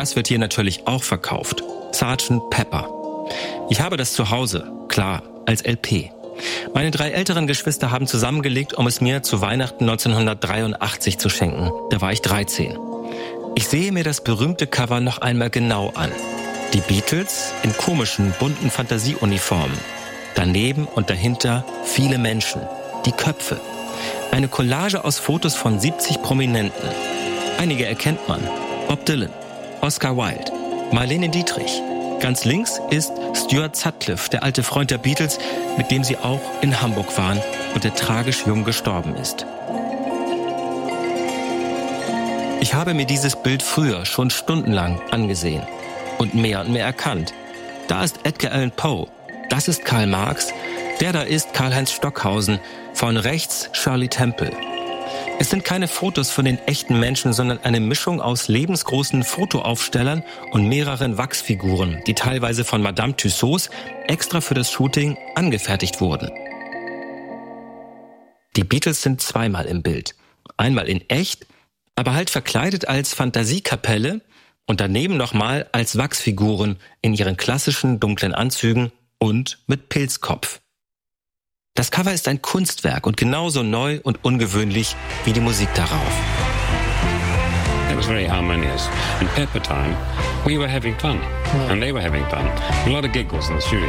Das wird hier natürlich auch verkauft. Sgt. Pepper. Ich habe das zu Hause, klar, als LP. Meine 3 älteren Geschwister haben zusammengelegt, um es mir zu Weihnachten 1983 zu schenken. Da war ich 13. Ich sehe mir das berühmte Cover noch einmal genau an. Die Beatles in komischen, bunten Fantasieuniformen. Daneben und dahinter viele Menschen. Die Köpfe. Eine Collage aus Fotos von 70 Prominenten. Einige erkennt man. Bob Dylan, Oscar Wilde, Marlene Dietrich. Ganz links ist Stuart Sutcliffe, der alte Freund der Beatles, mit dem sie auch in Hamburg waren und der tragisch jung gestorben ist. Ich habe mir dieses Bild früher schon stundenlang angesehen und mehr erkannt. Da ist Edgar Allan Poe, das ist Karl Marx, der da ist Karl-Heinz Stockhausen, von rechts Shirley Temple. Es sind keine Fotos von den echten Menschen, sondern eine Mischung aus lebensgroßen Fotoaufstellern und mehreren Wachsfiguren, die teilweise von Madame Tussauds extra für das Shooting angefertigt wurden. Die Beatles sind zweimal im Bild. Einmal in echt, aber halt verkleidet als Fantasiekapelle und daneben nochmal als Wachsfiguren in ihren klassischen dunklen Anzügen und mit Pilzkopf. Das Cover ist ein Kunstwerk und genauso neu und ungewöhnlich wie die Musik darauf. It was very harmonious. In Pepper Time, we were having fun. And they were having fun. A lot of giggles in the studio.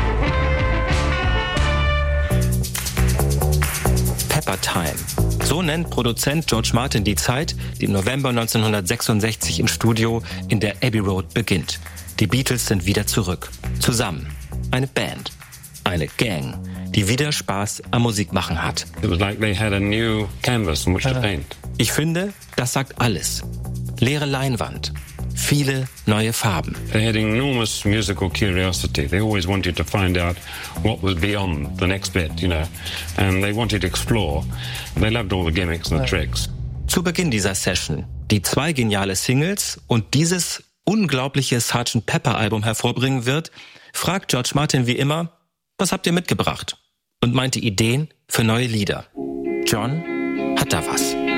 Pepper Time. So nennt Produzent George Martin die Zeit, die im November 1966 im Studio in der Abbey Road beginnt. Die Beatles sind wieder zurück. Zusammen. Eine Band. Eine Gang, die wieder Spaß am Musikmachen hat. It was like they had a new canvas on which to paint. Ich finde, das sagt alles. Leere Leinwand, viele neue Farben. They had enormous musical curiosity. They always wanted to find out what was beyond the next bit, you know. And they wanted to explore. They loved all the gimmicks and the tricks. Zu Beginn dieser Session, die 2 geniale Singles und dieses unglaubliche Sgt. Pepper-Album hervorbringen wird, fragt George Martin wie immer, was habt ihr mitgebracht? Und meinte Ideen für neue Lieder. John hat da was.